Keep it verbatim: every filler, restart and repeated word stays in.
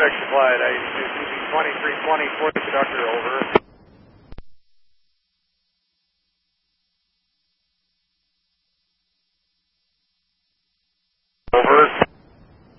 Production Flight, I twenty-three twenty for the conductor, over.